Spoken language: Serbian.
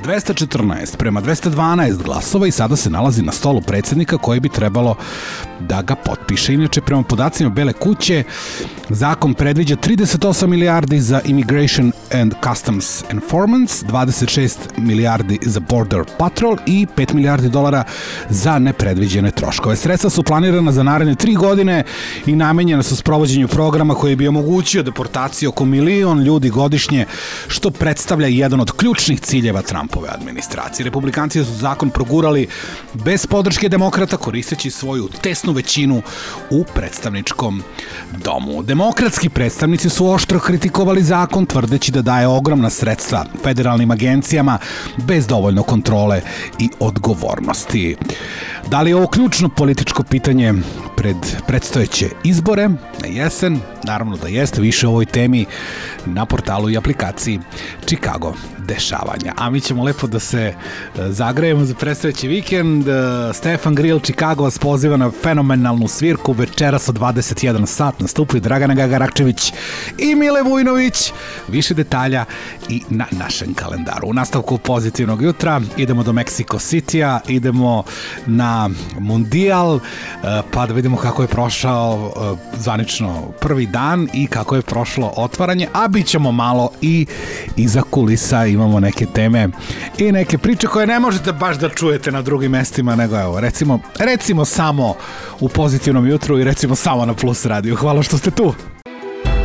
214 prema 212 glasova i sada se nalazi na stolu predsjednika koji bi trebalo da ga potpiše. Inače, prema podacima Bele kuće, zakon predviđa 38 milijardi za Immigration and Customs Enforcement, 26 milijardi za Border Patrol i 5 milijardi dolara za nepredviđene troškove. Sredstva su planirana za naredne 3 godine i namenjena su sprovođenju programa koji bi omogućio deportaciju oko 1 milion ljudi godišnje, što predstavlja jedan od ključnih ciljeva Trumpove administracije. Republikanci su zakon progurali bez podrške demokrata, koristeći svoju tesnu većinu u predstavničkom domu. Demokratski predstavnici su oštro kritikovali zakon, tvrdeći da daje ogromna sredstva federalnim agencijama bez dovoljno kontrole i odgovornosti. Da li je ovo ključno političko pitanje pred predstojeće izbore na jesen? Naravno da jeste. Više o ovoj temi na portalu i aplikaciji Chicago dešavanja. A mi ćemo lepo da se zagrejemo za predstojeći vikend. Stefan Grill Chicago vas poziva na fenomenalnu svirku večeras od 21 sat. Nastupaju Dragana Gagarakčević i Mile Vujnović. Više detalja i na našem kalendaru. U nastavku pozitivnog jutra idemo do Mexico City-a, idemo na Mundijal, pa da vidimo kako je prošao zvanično prvi dan i kako je prošlo otvaranje, a bit ćemo malo i iza kulisa, imamo neke teme i neke priče koje ne možete baš da čujete na drugim mestima, nego evo, recimo samo u pozitivnom jutru i recimo samo na Plus radiju. Hvala što ste tu.